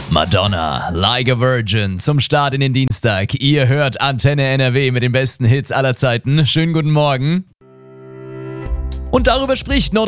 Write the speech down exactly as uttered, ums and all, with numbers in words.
Madonna, Like a Virgin, zum Start in den Dienstag. Ihr hört Antenne N R W mit den besten Hits aller Zeiten. Schönen guten Morgen. Und darüber spricht Nord